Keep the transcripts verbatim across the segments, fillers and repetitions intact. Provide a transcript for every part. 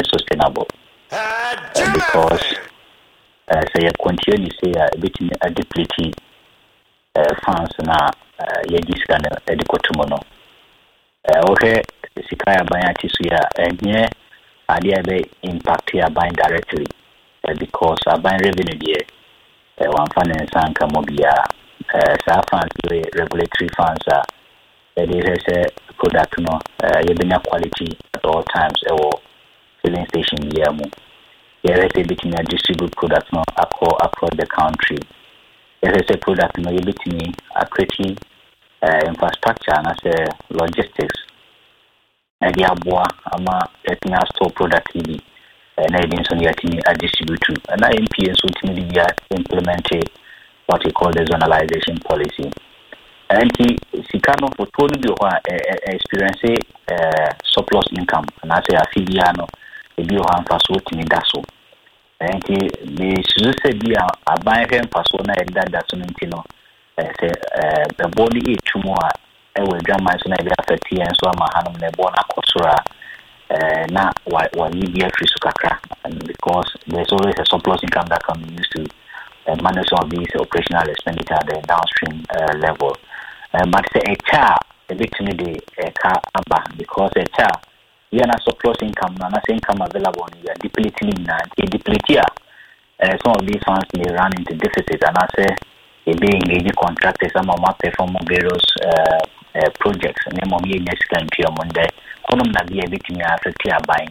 sustainable uh, because uh, say continue say a bit a deplete uh, funds na ye disika na edikotumo no uh, okay sika ya ban atisu ya enye ade be impact ya ban directly uh, because aban revenue there uh, one finance anka mobia uh, sa funds regulatory funds are uh, there is a product no uh, you bring quality at all times or filling station here mo there is a bit me distribute product no across across the country there is a product no you bit me a create uh, infrastructure and as a logistics and the aboa ama etna store product hibi na edin so yatini a distribute and I M P so ultimately we implement what we call the zonalization policy. And the Sikano for twenty experience uh, surplus income, and I say a Fibiano, a bioham for so to me daso. And the Suzusa be a buy him for so na that that's no say the body is two more. I will jam my son affect and so I'm a hanum nebona cosura na why you be a free sukakra, and because there's always a surplus income that can be used to uh, manage some of these operational expenditure at the downstream uh, level. Uh, but say a cha a bit to me the car aba because a cha you are not surplus income, not income available, you are depleting in a deplete. Uh, some of these funds may run into deficit, and I say they be engaged contractors, some of my perform various uh, uh, projects, and then mommy next time to your Monday, Conum na be a bit me after clear buying.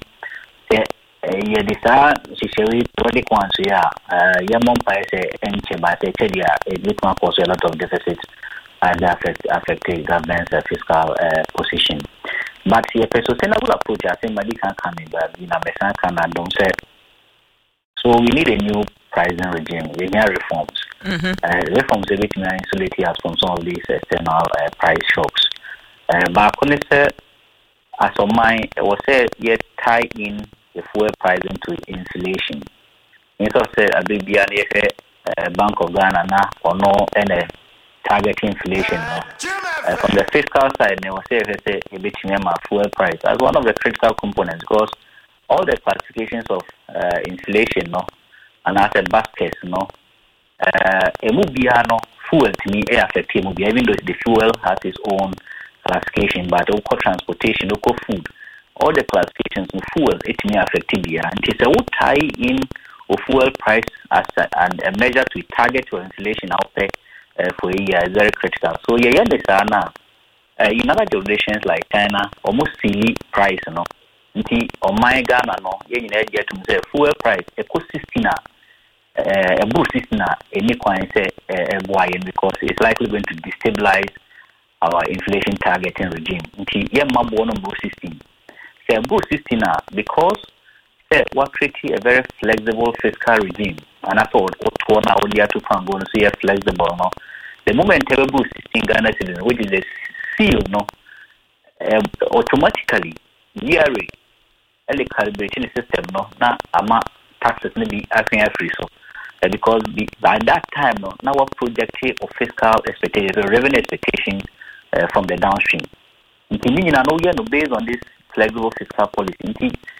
Yeah, this are she say project ones, yeah, uh, your mom say, and by say, a bit more cause a lot of deficits. And affect affected government's uh, fiscal uh, position. But the sustainable approach, I think, Madi can come in, but you know, can and don't say. So we need a new pricing regime. We need reforms. Mm-hmm. Uh, reforms a bit more insulate us from some of these external uh, price shocks. Uh, but I couldn't say, as of mine, it was said yet tie in the fuel pricing to inflation. It also said a big B uh, Bank of Ghana now or no any. Target inflation no? uh, from the fiscal side, they will say a bit more fuel price as one of the critical components because all the classifications of uh, inflation, no, and as a basket, no, uh, a movie no fuel to me affect a movie even though the fuel has its own classification, but also transportation, also food, all the classifications of fuel it may affect it, and it's a would tie in of fuel price as a, and a measure to target your inflation out there. Uh, for a year is very critical. So yeah, yeah, this now. Uh, in other jurisdictions like China, almost silly price, no. Nti on my Ghana, no. Yeah, you know, get to say fuel price. A consistent, uh, a boost system, any coin say a why because it's likely going to destabilize our inflation targeting regime. Nti yeah, my bono boost system. Say a boost system because say what creating a very flexible fiscal regime. And I thought, what now we have to find going to see a flexible, no. The moment a boost system Ghana citizen, which is a seal, no, uh, automatically yearly, a calibrating system, no, now ama taxes may be asking free so uh, because the, by that time, no, now our project of fiscal expectation, revenue expectation uh, from the downstream. Based on this flexible fiscal policy,